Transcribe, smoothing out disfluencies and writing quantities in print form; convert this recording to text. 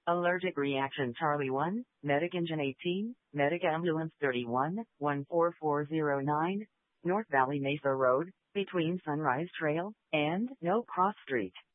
Allergic reaction Charlie 1, Medic Engine 18, Medic Ambulance 31, 14409, North Valley Mesa Road, between Sunrise Trail and No Cross Street.